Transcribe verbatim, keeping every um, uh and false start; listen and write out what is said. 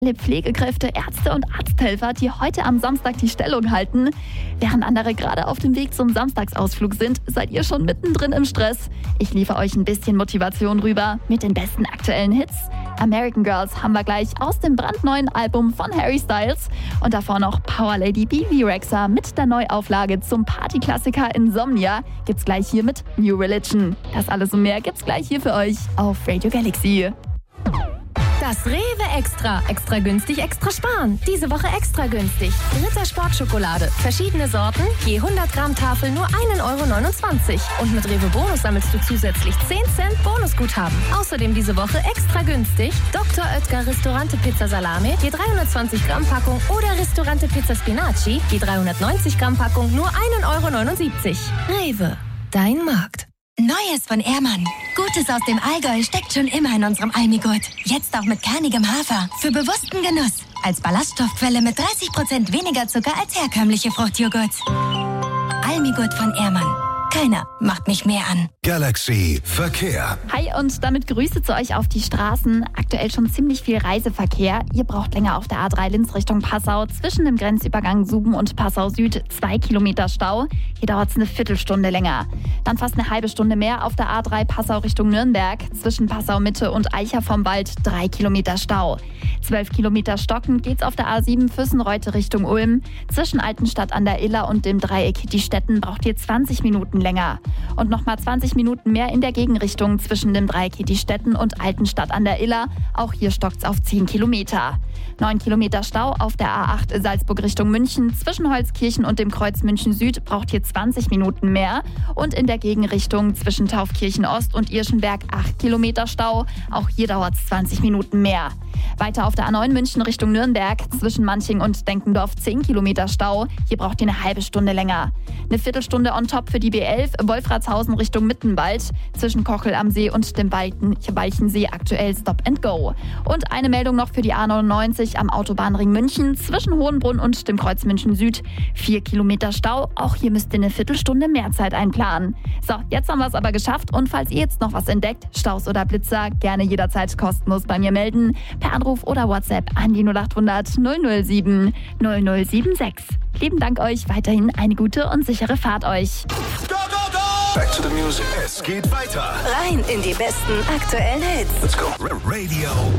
Alle Pflegekräfte, Ärzte und Arzthelfer, die heute am Samstag die Stellung halten. Während andere gerade auf dem Weg zum Samstagsausflug sind, seid ihr schon mittendrin im Stress. Ich liefere euch ein bisschen Motivation rüber mit den besten aktuellen Hits. American Girls haben wir gleich aus dem brandneuen Album von Harry Styles. Und davor noch Power Lady B B Rexha mit der Neuauflage zum Partyklassiker Insomnia. Gibt's gleich hier mit New Religion. Das alles und mehr gibt's gleich hier für euch auf Radio Galaxy. Das Rewe Extra. Extra günstig, extra sparen. Diese Woche extra günstig. Ritter Sportschokolade. Verschiedene Sorten, je hundert Gramm Tafel nur ein Euro neunundzwanzig. Und mit Rewe Bonus sammelst du zusätzlich zehn Cent Bonusguthaben. Außerdem diese Woche extra günstig Doktor Oetker Ristorante Pizza Salame, je dreihundertzwanzig Gramm Packung oder Ristorante Pizza Spinaci, je dreihundertneunzig Gramm Packung nur ein Euro neunundsiebzig. Rewe, dein Markt. Neues von Ehrmann. Gutes aus dem Allgäu steckt schon immer in unserem Almigurt. Jetzt auch mit kernigem Hafer. Für bewussten Genuss. Als Ballaststoffquelle mit dreißig Prozent weniger Zucker als herkömmliche Fruchtjoghurt. Almigurt von Ehrmann. Keiner macht mich mehr an. Galaxy Verkehr. Hi und damit Grüße zu euch auf die Straßen. Aktuell schon ziemlich viel Reiseverkehr. Ihr braucht länger auf der A drei Linz Richtung Passau. Zwischen dem Grenzübergang Suben und Passau Süd zwei Kilometer Stau. Hier dauert es eine Viertelstunde länger. Dann fast eine halbe Stunde mehr auf der A drei Passau Richtung Nürnberg. Zwischen Passau Mitte und Eicher vom Wald drei Kilometer Stau. Zwölf Kilometer stockend geht's auf der A sieben Füssenreute Richtung Ulm. Zwischen Altenstadt an der Iller und dem Dreieck Die Stetten braucht ihr zwanzig Minuten länger. Und nochmal zwanzig Minuten mehr in der Gegenrichtung zwischen dem Dreieck Die Stetten und Altenstadt an der Iller. Auch hier stockt's auf zehn Kilometer. neun Kilometer Stau auf der A acht Salzburg Richtung München. Zwischen Holzkirchen und dem Kreuz München Süd braucht ihr zwanzig Minuten mehr. Und in der Gegenrichtung zwischen Taufkirchen Ost und Irschenberg acht Kilometer Stau. Auch hier dauert's zwanzig Minuten mehr. Weiter auf der A neun München Richtung Nürnberg. Zwischen Manching und Denkendorf zehn Kilometer Stau. Hier braucht ihr eine halbe Stunde länger. Eine Viertelstunde on top für die B elf Wolfratshausen Richtung Mittenwald. Zwischen Kochel am See und dem Walchensee aktuell Stop and Go. Und eine Meldung noch für die A neunundneunzig am Autobahnring München. Zwischen Hohenbrunn und dem Kreuz München Süd vier Kilometer Stau. Auch hier müsst ihr eine Viertelstunde mehr Zeit einplanen. So, jetzt haben wir es aber geschafft. Und falls ihr jetzt noch was entdeckt, Staus oder Blitzer, gerne jederzeit kostenlos bei mir melden. Per Anruf oder WhatsApp an die null acht hundert null null sieben null null sieben sechs. Lieben Dank euch, weiterhin eine gute und sichere Fahrt euch. Go, go, go! Back to the music. Es geht weiter. Rein in die besten aktuellen Hits. Let's go. Radio